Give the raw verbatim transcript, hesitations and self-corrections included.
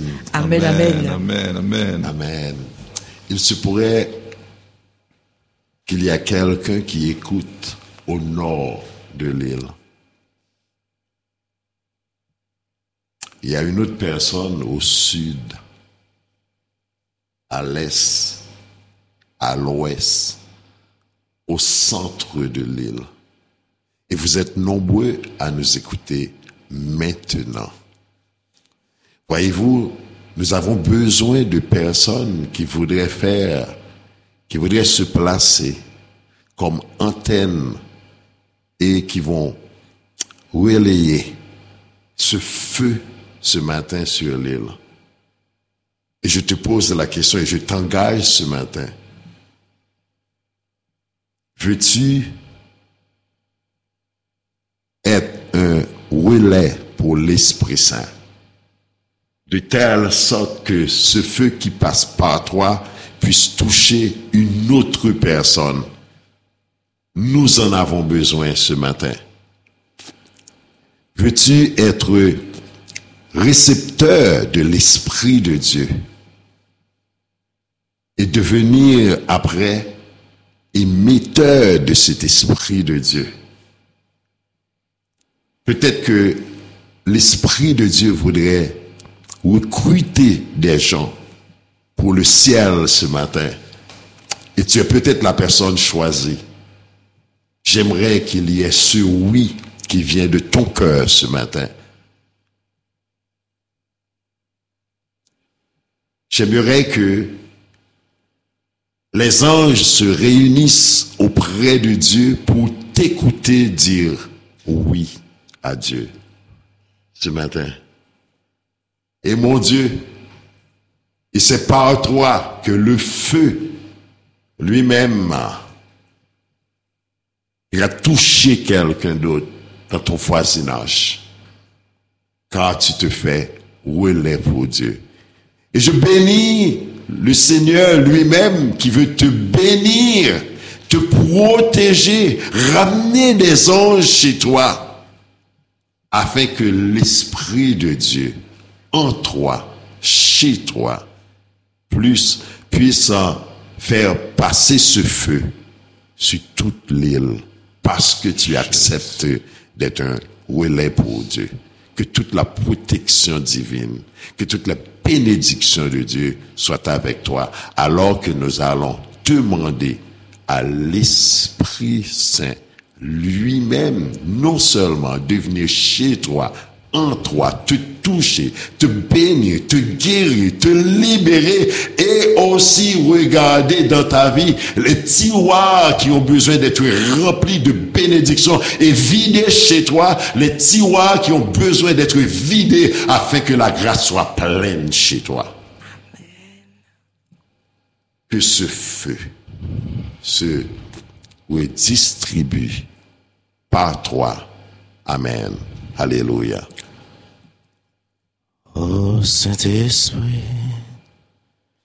Amen. Amen, amen. Amen, amen. Amen. Il se pourrait qu'il y a quelqu'un qui écoute au nord de l'île. Il y a une autre personne au sud, à l'est, à l'ouest, au centre de l'île. Et vous êtes nombreux à nous écouter maintenant. Voyez-vous, nous avons besoin de personnes qui voudraient faire, qui voudraient se placer comme antenne et qui vont relayer ce feu ce matin sur l'île. Et je te pose la question et je t'engage ce matin. Veux-tu être un relais pour l'Esprit Saint? De telle sorte que ce feu qui passe par toi puisse toucher une autre personne. Nous en avons besoin ce matin. Veux-tu être récepteur de l'Esprit de Dieu et devenir après émetteur de cet Esprit de Dieu? Peut-être que l'Esprit de Dieu voudrait recruter des gens pour le ciel ce matin. Et tu es peut-être la personne choisie. J'aimerais qu'il y ait ce oui qui vient de ton cœur ce matin. J'aimerais que les anges se réunissent auprès de Dieu pour t'écouter dire oui à Dieu ce matin. Et mon Dieu, et c'est par toi que le feu lui-même il a touché quelqu'un d'autre dans ton voisinage, car tu te fais relais pour Dieu. Et je bénis le Seigneur lui-même qui veut te bénir, te protéger, ramener des anges chez toi, afin que l'Esprit de Dieu en toi, chez toi, plus puisse faire passer ce feu sur toute l'île, parce que tu acceptes d'être un relais pour Dieu. Que toute la protection divine, que toute la bénédiction de Dieu soit avec toi, alors que nous allons demander à l'Esprit Saint lui-même, non seulement de venir chez toi, en toi, te toucher, te bénir, te guérir, te libérer et aussi regarder dans ta vie les tiroirs qui ont besoin d'être remplis de bénédictions et vider chez toi les tiroirs qui ont besoin d'être vidés afin que la grâce soit pleine chez toi. Amen. Que ce feu se redistribue par toi. Amen. Alléluia. Ô Saint-Esprit,